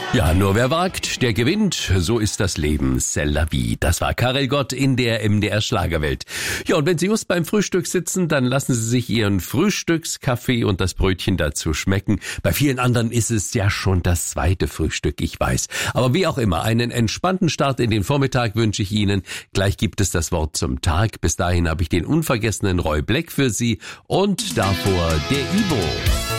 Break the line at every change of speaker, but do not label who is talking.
Ja, nur wer wagt, der gewinnt. So ist das Leben. C'est la vie. Das war Karel Gott in der MDR Schlagerwelt. Ja, und wenn Sie just beim Frühstück sitzen, dann lassen Sie sich Ihren Frühstückskaffee und das Brötchen dazu schmecken. Bei vielen anderen ist es ja schon das zweite Frühstück, ich weiß. Aber wie auch immer, einen entspannten Start in den Vormittag wünsche ich Ihnen. Gleich gibt es das Wort zum Tag. Bis dahin habe ich den unvergessenen Roy Black für Sie und davor der Ibo.